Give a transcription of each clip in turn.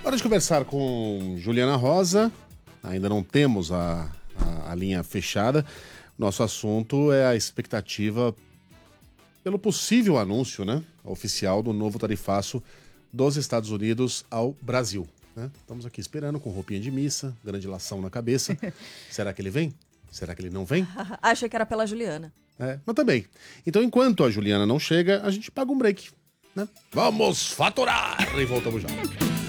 Hora de conversar com Juliana Rosa. Ainda não temos a linha fechada. Nosso assunto é a expectativa pelo possível anúncio, né, oficial do novo tarifaço dos Estados Unidos ao Brasil. Né? Estamos aqui esperando com roupinha de missa, grande lação na cabeça. Será que ele vem? Será que ele não vem? Achei que era pela Juliana. Mas também. Então, enquanto a Juliana não chega, a gente paga um break. Né? Vamos faturar! E voltamos já.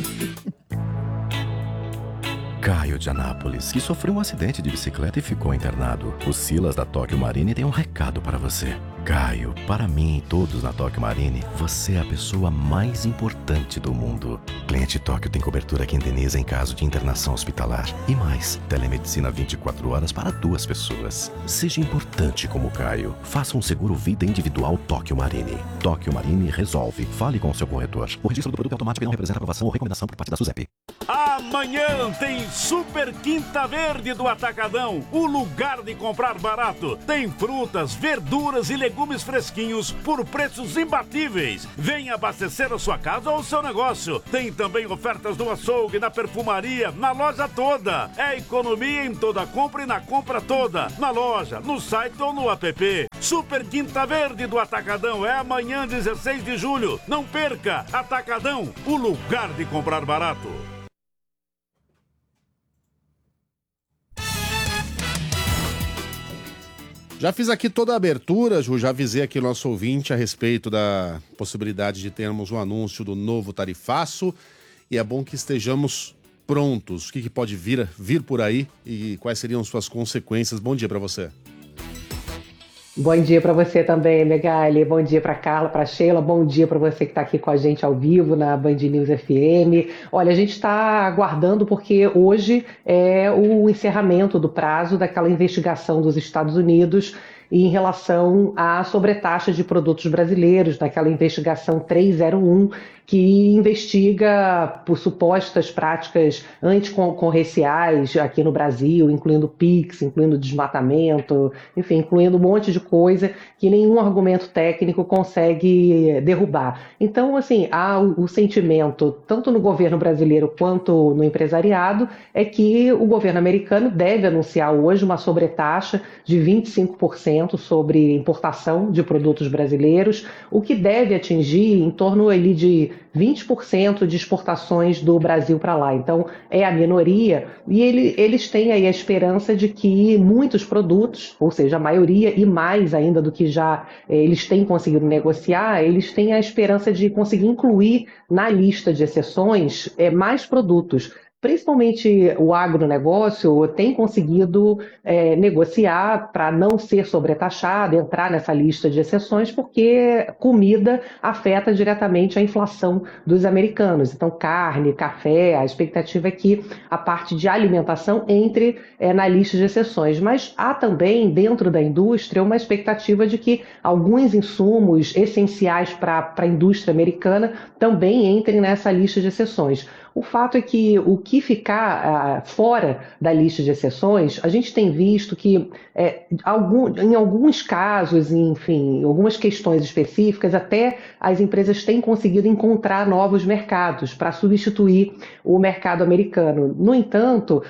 Caio de Anápolis, que sofreu um acidente de bicicleta e ficou internado. O Silas da Tóquio Marine tem um recado para você. Caio, para mim e todos na Tóquio Marine, você é a pessoa mais importante do mundo. Cliente Tóquio tem cobertura que indeniza em caso de internação hospitalar. E mais, telemedicina 24 horas para 2 pessoas. Seja importante como Caio. Faça um seguro vida individual Tóquio Marine. Tóquio Marine resolve. Fale com o seu corretor. O registro do produto é automático e não representa aprovação ou recomendação por parte da SUSEP. Amanhã tem Super Quinta Verde do Atacadão, o lugar de comprar barato. Tem frutas, verduras e legumes fresquinhos por preços imbatíveis. Venha abastecer a sua casa ou o seu negócio. Tem também ofertas no açougue, na perfumaria, na loja toda. É economia em toda compra e na compra toda. Na loja, no site ou no app. Super Quinta Verde do Atacadão é amanhã, 16 de julho. Não perca! Atacadão, o lugar de comprar barato. Já fiz aqui toda a abertura, Ju, já avisei aqui o nosso ouvinte a respeito da possibilidade de termos um anúncio do novo tarifaço, e é bom que estejamos prontos. O que pode vir por aí e quais seriam suas consequências? Bom dia para você. Bom dia para você também, Megali. Bom dia para Carla, para Sheila. Bom dia para você que está aqui com a gente ao vivo na Band News FM. Olha, a gente está aguardando porque hoje é o encerramento do prazo daquela investigação dos Estados Unidos em relação à sobretaxa de produtos brasileiros, naquela investigação 301, que investiga por supostas práticas anticoncorrenciais aqui no Brasil, incluindo PIX, incluindo desmatamento, enfim, incluindo um monte de coisa que nenhum argumento técnico consegue derrubar. Então, assim, há o sentimento, tanto no governo brasileiro quanto no empresariado, é que o governo americano deve anunciar hoje uma sobretaxa de 25% sobre importação de produtos brasileiros, o que deve atingir em torno ali de 20% de exportações do Brasil para lá. Então, é a minoria, e eles têm aí a esperança de que muitos produtos, ou seja, a maioria e mais ainda do que já eles têm conseguido negociar, eles têm a esperança de conseguir incluir na lista de exceções mais produtos. Principalmente o agronegócio tem conseguido negociar para não ser sobretaxado, entrar nessa lista de exceções, porque comida afeta diretamente a inflação dos americanos. Então, carne, café, a expectativa é que a parte de alimentação entre na lista de exceções. Mas há também, dentro da indústria, uma expectativa de que alguns insumos essenciais para a indústria americana também entrem nessa lista de exceções. O fato é que o que ficar fora da lista de exceções, a gente tem visto que em alguns casos, enfim, algumas questões específicas, até as empresas têm conseguido encontrar novos mercados para substituir o mercado americano. No entanto,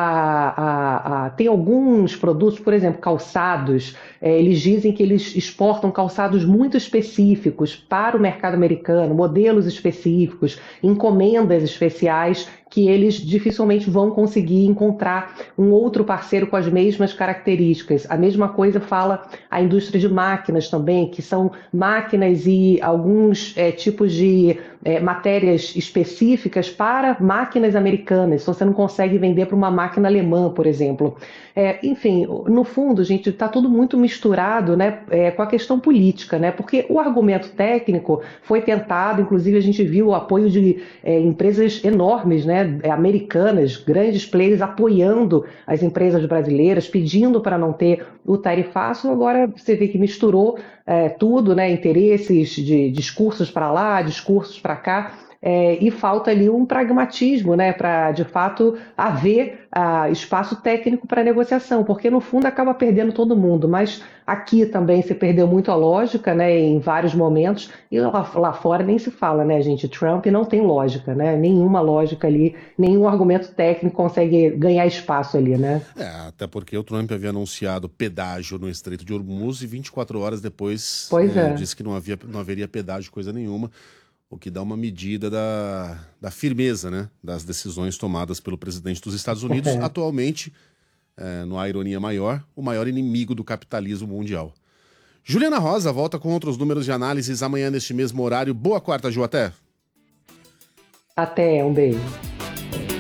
tem alguns produtos, por exemplo, calçados, eles dizem que eles exportam calçados muito específicos para o mercado americano, modelos específicos, encomendas especiais, que eles dificilmente vão conseguir encontrar um outro parceiro com as mesmas características. A mesma coisa fala a indústria de máquinas também, que são máquinas e alguns tipos de matérias específicas para máquinas americanas. Então, você não consegue vender para uma máquina alemã, por exemplo. Enfim, no fundo, gente, está tudo muito misturado, né, com a questão política, né, porque o argumento técnico foi tentado, inclusive a gente viu o apoio de empresas enormes, né, americanas, grandes players apoiando as empresas brasileiras, pedindo para não ter o tarifaço. Agora você vê que misturou tudo, né, interesses de discursos para lá, discursos para cá. e falta ali um pragmatismo, né, para de fato haver espaço técnico para negociação, porque no fundo acaba perdendo todo mundo, mas aqui também se perdeu muito a lógica, né, em vários momentos, e lá fora nem se fala, né, gente? Trump não tem lógica, né? Nenhuma lógica ali, nenhum argumento técnico consegue ganhar espaço ali, né? Até porque o Trump havia anunciado pedágio no Estreito de Hormuz e 24 horas depois Pois é. disse que não haveria pedágio, coisa nenhuma, o que dá uma medida da firmeza, né, das decisões tomadas pelo presidente dos Estados Unidos, atualmente, no A Ironia Maior, o maior inimigo do capitalismo mundial. Juliana Rosa volta com outros números de análises amanhã neste mesmo horário. Boa quarta, Ju, até! Até, um beijo.